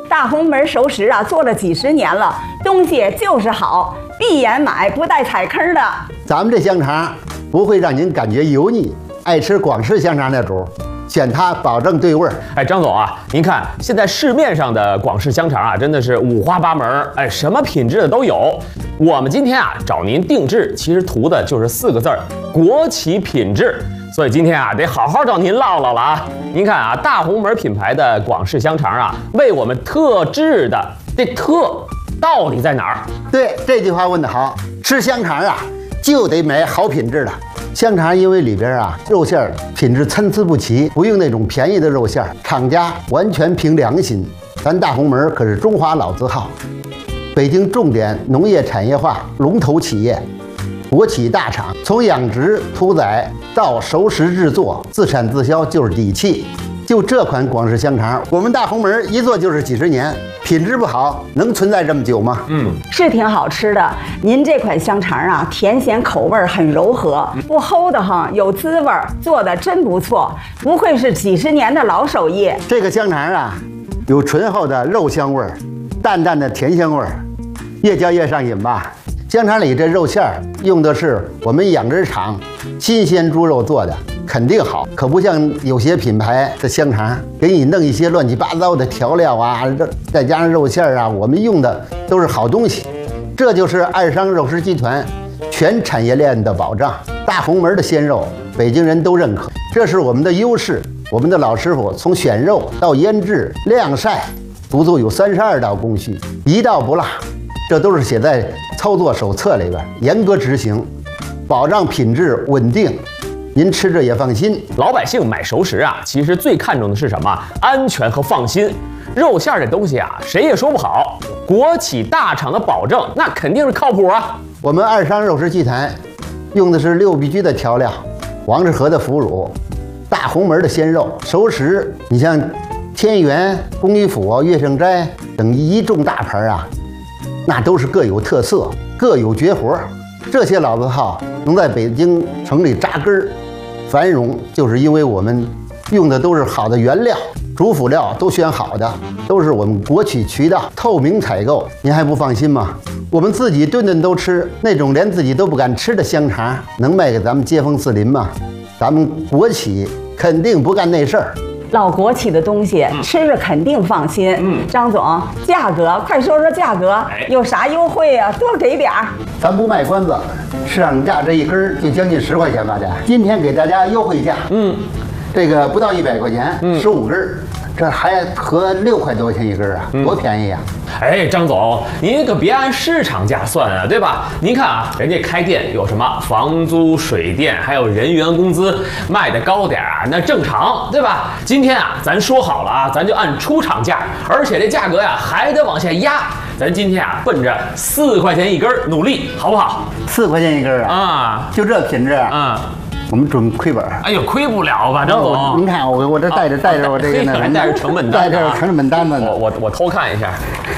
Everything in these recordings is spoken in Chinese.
大红门熟食啊，做了几十年了，东西就是好，闭眼买不带踩坑的。 咱们这香肠不会让您感觉油腻，爱吃广式香肠的主，选它保证对味儿。 哎，张总啊，您看现在市面上的广式香肠啊，真的是五花八门，哎，什么品质的都有。我们今天啊找您定制，其实图的就是4个字儿：国企品质。所以今天啊，得好好找您唠唠了啊！您看啊，大红门品牌的广式香肠啊，为我们特制的，这特到底在哪儿？ 对，这句话问得好。吃香肠啊，就得买好品质的香肠，因为里边啊肉馅品质参差不齐，不用那种便宜的肉馅，厂家完全凭良心。咱大红门可是中华老字号，北京重点农业产业化龙头企业。国企大厂，从养殖、屠宰到熟食制作，自产自销就是底气。就这款广式香肠，我们大红门一做就是几十年，品质不好能存在这么久吗？ 是挺好吃的。您这款香肠啊，甜咸口味很柔和，不齁的慌，有滋味，做的真不错，不愧是几十年的老手艺。 这个香肠啊，有醇厚的肉香味儿，淡淡的甜香味儿，越嚼越上瘾吧。香肠里这肉馅儿用的是我们养殖场新鲜猪肉做的，肯定好，可不像有些品牌的香肠给你弄一些乱七八糟的调料啊，再加上肉馅儿啊，我们用的都是好东西。这就是爱商肉食集团全产业链的保障。大红门的鲜肉，北京人都认可，这是我们的优势。我们的老师傅从选肉到腌制、晾晒，足足有32道工序，一道不落。这都是写在操作手册里边，严格执行，保障品质稳定，您吃着也放心。 老百姓买熟食啊，其实最看重的是什么？安全和放心。肉馅这东西啊，谁也说不好。国企大厂的保证，那肯定是靠谱啊。 我们爱商肉食集团用的是6必居的调料，王致和的腐乳，大红门的鲜肉。熟食，你像天元、龚于府、乐盛斋等一众大牌啊，那都是各有特色，各有绝活。这些老字号能在北京城里扎根儿繁荣，就是因为我们用的都是好的原料，主辅料都选好的，都是我们国企渠道透明采购。您还不放心吗？我们自己顿顿都吃，那种连自己都不敢吃的香肠，能卖给咱们街坊四邻吗？咱们国企肯定不干那事儿。 老国企的东西吃着肯定放心。张总，价格快说说价格，有啥优惠啊？多给点儿。 咱不卖关子，市场价这一根儿就将近10块钱吧，今天给大家优惠价，这个不到100块钱，15根儿，这还合6块多钱一根儿啊，多便宜啊！ 哎，张总，您可别按市场价算啊，对吧？您看啊，人家开店有什么房租、水电，还有人员工资，卖的高点啊，那正常，对吧？今天啊，咱说好了啊，咱就按出厂价，而且这价格呀还得往下压。咱今天啊，奔着4块钱一根努力，好不好 ？4块钱一根啊！ 啊， 就这品质啊！我们准亏本。 哎呦，亏不了吧，张总？ 您看我这带着我这个呢， 还带着成本单， 带着成本单子呢。 我偷看一下。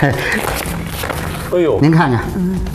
哎呦， 您看看，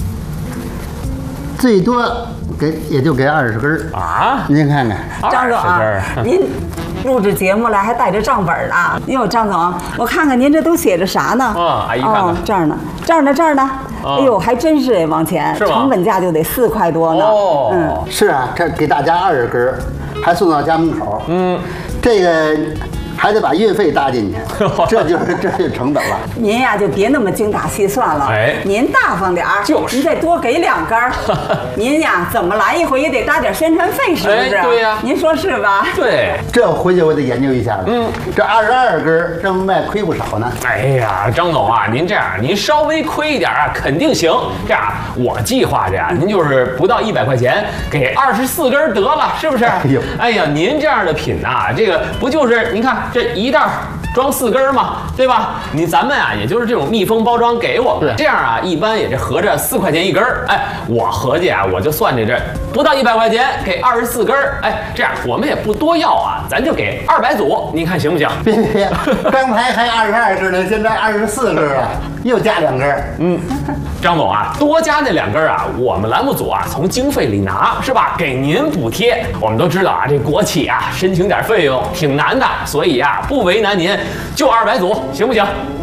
最多也就给20根儿啊！ 您看看， 张总啊，您录制节目来还带着账本呢。哟，张总，我看看您这都写着啥呢？ 阿姨看看， 这儿呢，这儿呢。哎呦，还真是往前，成本价就得4块多呢。 是啊，这给大家20根儿，还送到家门口。这个还得把运费搭进去，这就是成本了。 您呀就别那么精打细算了，您大方点儿，您再多给2根儿。您呀怎么来一回也得搭点宣传费，是不是？ 对呀， 您说是吧？ 对， 这回去我得研究一下了。这22根儿这么卖亏不少呢。 哎呀，张总啊，您这样，您稍微亏一点啊，肯定行。这样，我计划着呀，您就是不到100块钱，给24根得了，是不是？哎呀，您这样的品呐，这个不就是您看。这一袋装4根嘛，对吧？咱们啊，也就是这种密封包装给我们，这样啊，一般也是合着4块钱一根儿。哎，我合计啊，我就算这不到100块钱给24根儿。哎，这样我们也不多要啊，咱就给200组，您看行不行？ 别，刚才还22根呢，现在24根了，又加2根。 张总啊，多加那2根啊，我们栏目组啊从经费里拿，是吧？给您补贴。我们都知道啊，这国企啊申请点费用挺难的，所以啊不为难您，就200组，行不行？